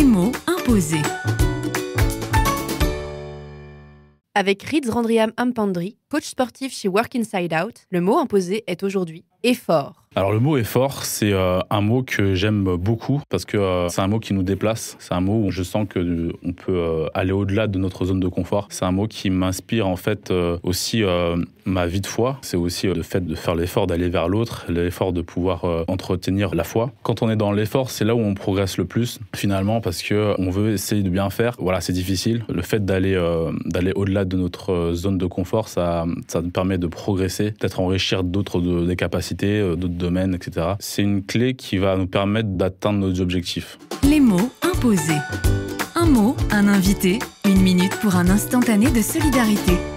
mots imposés. Avec Rids Randriam Ampandri, coach sportif chez Work Inside Out, le mot imposé est aujourd'hui effort. Alors le mot effort, c'est un mot que j'aime beaucoup parce que c'est un mot qui nous déplace. C'est un mot où je sens que on peut aller au-delà de notre zone de confort. C'est un mot qui m'inspire en fait aussi ma vie de foi. C'est aussi le fait de faire l'effort d'aller vers l'autre, l'effort de pouvoir entretenir la foi. Quand on est dans l'effort, c'est là où on progresse le plus finalement parce que on veut essayer de bien faire. Voilà, c'est difficile. Le fait d'aller au-delà de notre zone de confort, ça nous permet de progresser, peut-être enrichir des capacités, d'autres domaines, etc. C'est une clé qui va nous permettre d'atteindre nos objectifs. Les mots imposés. Un mot, un invité, 1 minute pour un instantané de solidarité.